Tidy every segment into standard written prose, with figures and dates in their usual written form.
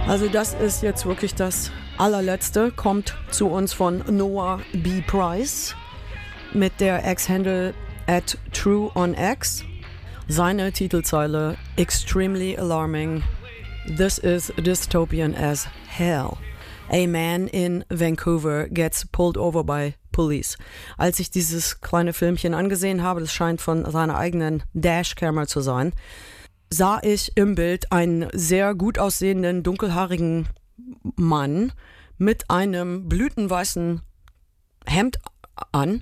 Also das ist jetzt wirklich das allerletzte, kommt zu uns von Noah B. Price mit der X-Handle @TrueOnX. Seine Titelzeile: Extremely alarming. This is dystopian as hell. A man in Vancouver gets pulled over by police. Als ich dieses kleine Filmchen angesehen habe, das scheint von seiner eigenen Dashcamera zu sein, sah ich im Bild einen sehr gut aussehenden, dunkelhaarigen Mann mit einem blütenweißen Hemd an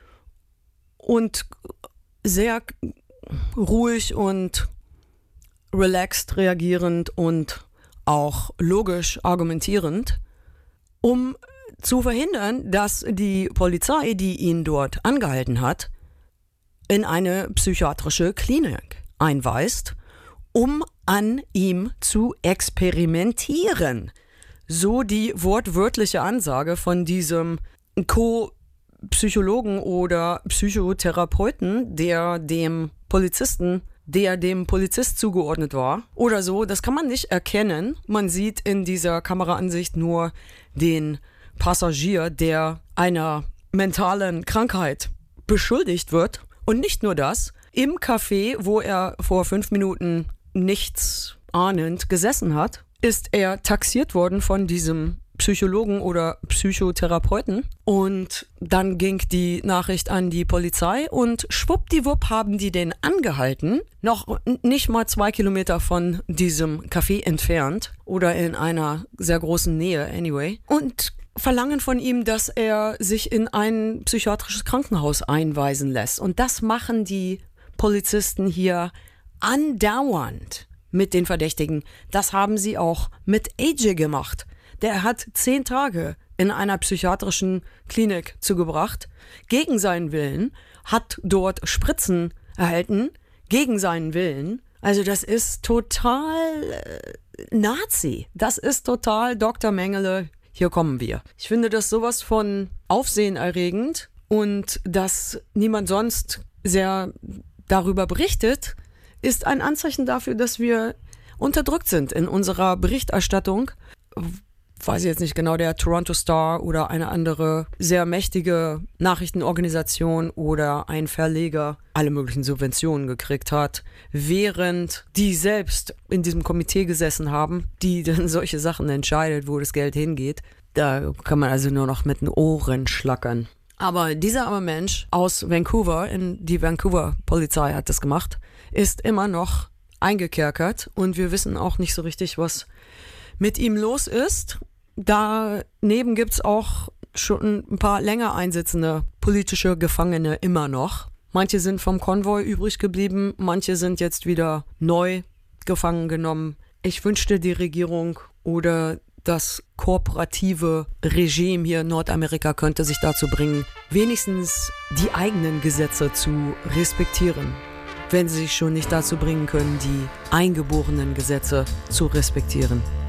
und sehr ruhig und relaxed reagierend und auch logisch argumentierend, um zu verhindern, dass die Polizei, die ihn dort angehalten hat, in eine psychiatrische Klinik einweist, um an ihm zu experimentieren. So die wortwörtliche Ansage von diesem Co-Psychologen oder Psychotherapeuten, der dem Polizist zugeordnet war oder so. Das kann man nicht erkennen. Man sieht in dieser Kameraansicht nur den Passagier, der einer mentalen Krankheit beschuldigt wird. Und nicht nur das, im Café, wo er vor 5 Minuten nichts ahnend gesessen hat, ist er taxiert worden von diesem Psychologen oder Psychotherapeuten. Und dann ging die Nachricht an die Polizei und schwuppdiwupp haben die den angehalten, noch nicht mal 2 Kilometer von diesem Café entfernt oder in einer sehr großen Nähe anyway, und verlangen von ihm, dass er sich in ein psychiatrisches Krankenhaus einweisen lässt. Und das machen die Polizisten hier andauernd mit den Verdächtigen. Das haben sie auch mit AJ gemacht. Der hat 10 Tage in einer psychiatrischen Klinik zugebracht, gegen seinen Willen, hat dort Spritzen erhalten, gegen seinen Willen. Also das ist total Nazi. Das ist total Dr. Mengele. Hier kommen wir. Ich finde das sowas von aufsehenerregend, und dass niemand sonst sehr darüber berichtet, ist ein Anzeichen dafür, dass wir unterdrückt sind in unserer Berichterstattung. Weiß ich jetzt nicht genau, der Toronto Star oder eine andere sehr mächtige Nachrichtenorganisation oder ein Verleger alle möglichen Subventionen gekriegt hat, während die selbst in diesem Komitee gesessen haben, die dann solche Sachen entscheidet, wo das Geld hingeht. Da kann man also nur noch mit den Ohren schlackern. Aber dieser arme Mensch aus Vancouver, die Vancouver Polizei hat das gemacht, ist immer noch eingekerkert, und wir wissen auch nicht so richtig, was mit ihm los ist. Daneben gibt es auch schon ein paar länger einsitzende politische Gefangene immer noch. Manche sind vom Konvoi übrig geblieben, manche sind jetzt wieder neu gefangen genommen. Ich wünschte, die Regierung oder das kooperative Regime hier in Nordamerika könnte sich dazu bringen, wenigstens die eigenen Gesetze zu respektieren, wenn sie sich schon nicht dazu bringen können, die eingeborenen Gesetze zu respektieren.